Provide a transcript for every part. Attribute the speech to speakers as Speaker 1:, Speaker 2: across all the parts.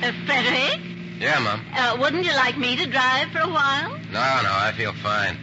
Speaker 1: Frederick?
Speaker 2: Yeah, Mom.
Speaker 1: Wouldn't you like me to drive for a while?
Speaker 2: No, I feel fine.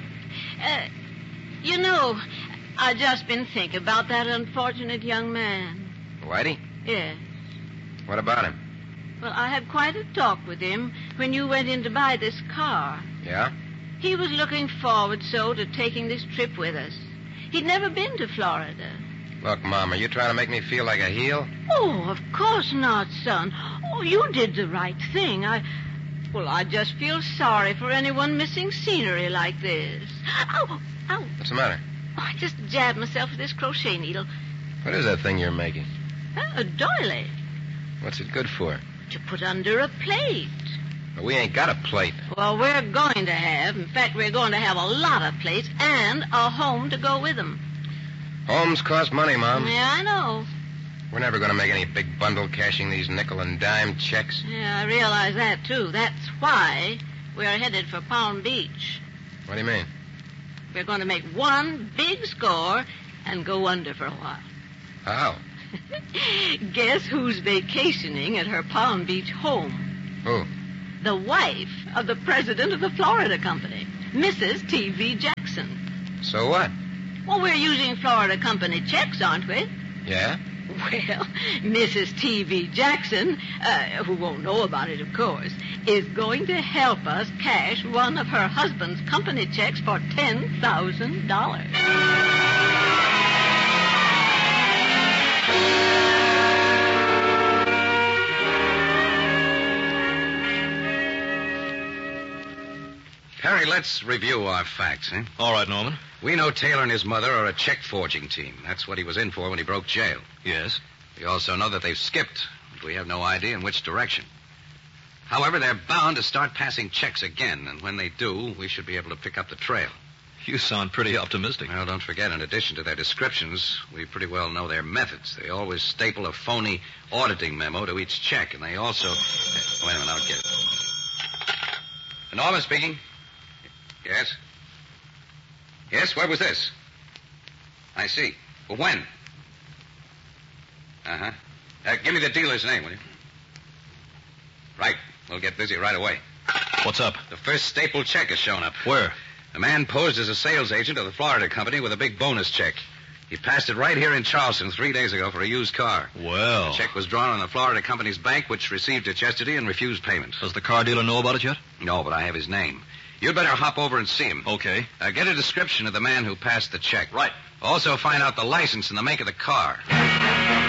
Speaker 1: You know, I've just been thinking about that unfortunate young man.
Speaker 2: Whitey?
Speaker 1: Yes.
Speaker 2: What about him?
Speaker 1: Well, I had quite a talk with him when you went in to buy this car.
Speaker 2: Yeah?
Speaker 1: He was looking forward so to taking this trip with us. He'd never been to Florida.
Speaker 2: Look, Mom, are you trying to make me feel like a heel?
Speaker 1: Oh, of course not, son. Oh, you did the right thing. I just feel sorry for anyone missing scenery like this. Ow!
Speaker 2: What's the matter?
Speaker 1: Oh, I just jabbed myself with this crochet needle.
Speaker 2: What is that thing you're making?
Speaker 1: A doily.
Speaker 2: What's it good for?
Speaker 1: To put under a plate.
Speaker 2: Well, we ain't got a plate.
Speaker 1: Well, we're going to have. In fact, we're going to have a lot of plates and a home to go with them.
Speaker 2: Homes cost money, Mom.
Speaker 1: Yeah, I know.
Speaker 2: We're never going to make any big bundle cashing these nickel and dime checks.
Speaker 1: Yeah, I realize that, too. That's why we're headed for Palm Beach.
Speaker 2: What do you mean?
Speaker 1: We're going to make one big score and go under for a while.
Speaker 2: How?
Speaker 1: Guess who's vacationing at her Palm Beach home?
Speaker 2: Who?
Speaker 1: The wife of the president of the Florida Company, Mrs. T.V. Jackson.
Speaker 2: So what?
Speaker 1: Well, we're using Florida Company checks, aren't we?
Speaker 2: Yeah?
Speaker 1: Well, Mrs. T.V. Jackson, who won't know about it, of course, is going to help us cash one of her husband's company checks for $10,000.
Speaker 3: Perry, let's review our facts, eh?
Speaker 4: All right, Norman.
Speaker 3: We know Taylor and his mother are a check-forging team. That's what he was in for when he broke jail.
Speaker 4: Yes?
Speaker 3: We also know that they've skipped, but we have no idea in which direction. However, they're bound to start passing checks again, and when they do, we should be able to pick up the trail.
Speaker 4: You sound pretty optimistic.
Speaker 3: Well, don't forget, in addition to their descriptions, we pretty well know their methods. They always staple a phony auditing memo to each check, and they also... wait a minute, I'll get it. Norman speaking. Yes? Yes, where was this? I see. Well, when? Uh-huh. Give me the dealer's name, will you? Right. We'll get busy right away.
Speaker 4: What's up?
Speaker 3: The first stapled check has shown up.
Speaker 4: Where?
Speaker 3: A man posed as a sales agent of the Florida Company with a big bonus check. He passed it right here in Charleston 3 days ago for a used car.
Speaker 4: Well.
Speaker 3: The check was drawn on the Florida Company's bank, which received it yesterday and refused payment.
Speaker 4: Does the car dealer know about it yet?
Speaker 3: No, but I have his name. You'd better hop over and see him.
Speaker 4: Okay.
Speaker 3: Get a description of the man who passed the check.
Speaker 4: Right.
Speaker 3: Also find out the license and the make of the car.